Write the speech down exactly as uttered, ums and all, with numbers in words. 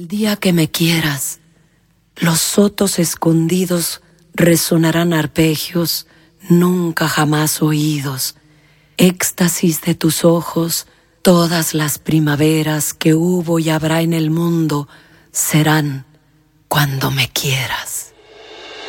día que me quieras, los sotos escondidos resonarán arpegios nunca jamás oídos, éxtasis de tus ojos, todas las primaveras que hubo y habrá en el mundo serán cuando me quieras.